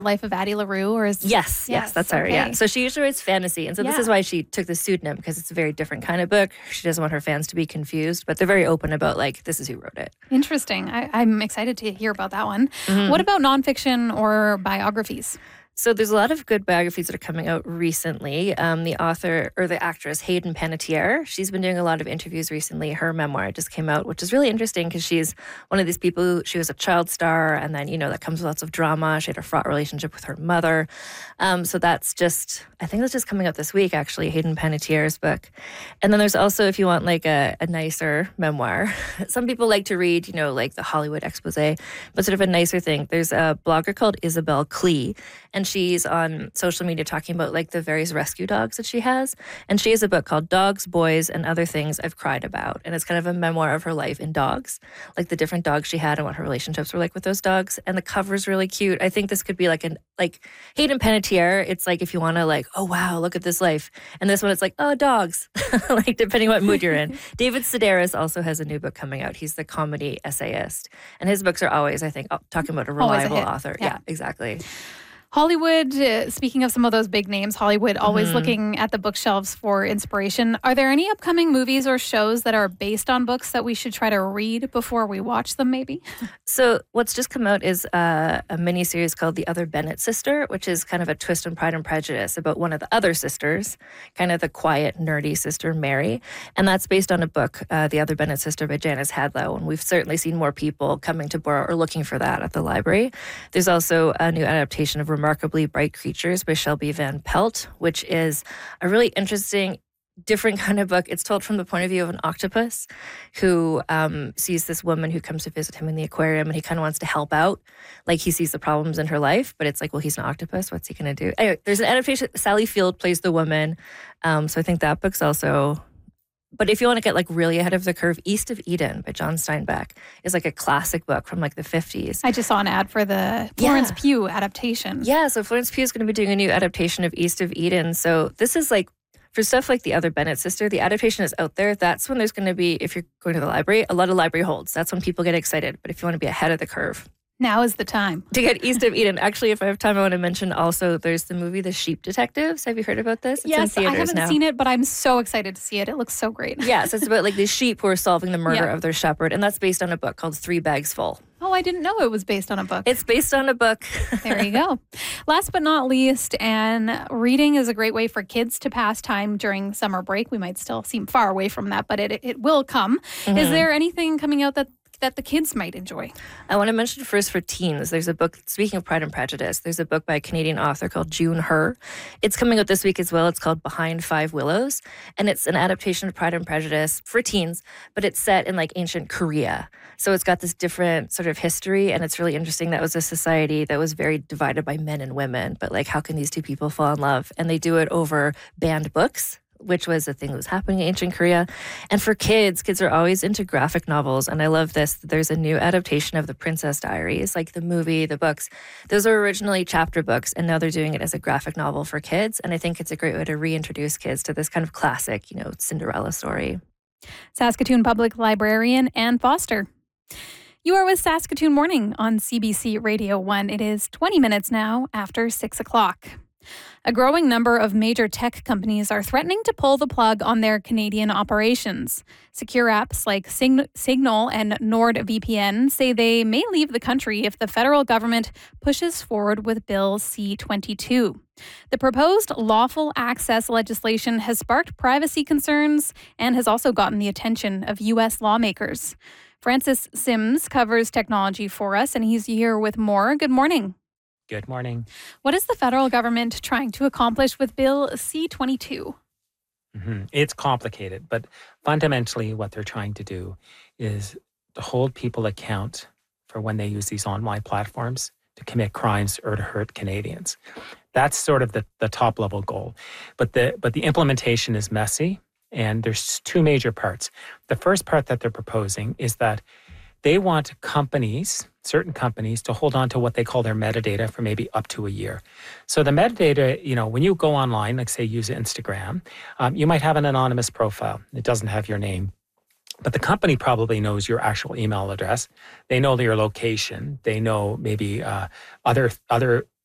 Life of Addie LaRue, or is Yes, that's her. okay. Yeah. So she usually writes fantasy. And so this is why she took the pseudonym, because it's a very different kind of book. She doesn't want her fans to be confused, but they're very open about like, this is who wrote it. Interesting. I'm excited to hear about that one. What about nonfiction or biographies? So there's a lot of good biographies that are coming out recently. The author or the actress Hayden Panettiere, she's been doing a lot of interviews recently. Her memoir just came out, which is really interesting because she's one of these people who, she was a child star, and then, that comes with lots of drama. She had a fraught relationship with her mother. So that's just, I think that's just coming out this week, actually, Hayden Panettiere's book. And then there's also, if you want like a nicer memoir, some people like to read, like the Hollywood expose, but sort of a nicer thing. There's a blogger called Isabel Klee, and she's on social media talking about like the various rescue dogs that she has. And she has a book called Dogs, Boys, and Other Things I've Cried About. And it's kind of a memoir of her life in dogs, like the different dogs she had and what her relationships were like with those dogs. And the cover's really cute. I think this could be like Hayden Panettiere. It's like if you want to like, oh wow, look at this life. And this one it's like, oh, dogs, like depending what mood you're in. David Sedaris also has a new book coming out. He's the comedy essayist. And his books are always, I think, talking about a reliable author. Yeah, exactly. Hollywood, speaking of some of those big names, Hollywood always looking at the bookshelves for inspiration. Are there any upcoming movies or shows that are based on books that we should try to read before we watch them, maybe? So what's just come out is a miniseries called The Other Bennett Sister, which is kind of a twist on Pride and Prejudice about one of the other sisters, kind of the quiet, nerdy sister, Mary. And that's based on a book, The Other Bennett Sister by Janice Hadlow. And we've certainly seen more people coming to borrow or looking for that at the library. There's also a new adaptation of Remarkably Bright Creatures by Shelby Van Pelt, which is a really interesting, different kind of book. It's told from the point of view of an octopus who sees this woman who comes to visit him in the aquarium, and he kind of wants to help out. Like he sees the problems in her life, but it's like, well, he's an octopus. What's he going to do? Anyway, there's an adaptation. Sally Field plays the woman. So I think that book's also... But if you want to get like really ahead of the curve, East of Eden by John Steinbeck is like a classic book from like the 50s. I just saw an ad for the Florence Pugh adaptation. Yeah, so Florence Pugh is going to be doing a new adaptation of East of Eden. So this is like, for stuff like The Other Bennett Sister, the adaptation is out there. That's when there's going to be, if you're going to the library, a lot of library holds. That's when people get excited. But if you want to be ahead of the curve, now is the time to get East of Eden. Actually, if I have time, I want to mention also there's the movie The Sheep Detectives. Have you heard about this? It's yes, in theaters I haven't now. seen it, but I'm so excited to see it. It looks so great. Yes, it's about like these sheep who are solving the murder of their shepherd, and that's based on a book called Three Bags Full. Oh, I didn't know it was based on a book. It's based on a book. There you go. Last but not least, and reading is a great way for kids to pass time during summer break. We might still seem far away from that, but it will come. Is there anything coming out that the kids might enjoy? I want to mention first for teens, there's a book, speaking of Pride and Prejudice, there's a book by a Canadian author called June Her. It's coming out this week as well. It's called Behind Five Willows, and it's an adaptation of Pride and Prejudice for teens, but it's set in like ancient Korea. So it's got this different sort of history, and it's really interesting. That was a society that was very divided by men and women, but like how can these two people fall in love? And they do it over banned books, which was a thing that was happening in ancient Korea. And for kids are always into graphic novels. And I love this. There's a new adaptation of The Princess Diaries, like the movie, the books. Those are originally chapter books, and now they're doing it as a graphic novel for kids. And I think it's a great way to reintroduce kids to this kind of classic, Cinderella story. Saskatoon Public Librarian Ann Foster. You are with Saskatoon Morning on CBC Radio 1. It is 20 minutes now after 6 o'clock. A growing number of major tech companies are threatening to pull the plug on their Canadian operations. Secure apps like Signal and NordVPN say they may leave the country if the federal government pushes forward with Bill C-22. The proposed lawful access legislation has sparked privacy concerns and has also gotten the attention of U.S. lawmakers. Francis Sims covers technology for us, and he's here with more. Good morning. Good morning. What is the federal government trying to accomplish with Bill C-22? It's complicated, but fundamentally what they're trying to do is to hold people account for when they use these online platforms to commit crimes or to hurt Canadians. That's sort of the top level goal. But the implementation is messy, and there's two major parts. The first part that they're proposing is that they want certain companies, to hold on to what they call their metadata for maybe up to a year. So the metadata, when you go online, like say use Instagram, you might have an anonymous profile. It doesn't have your name. But the company probably knows your actual email address. They know your location. They know maybe other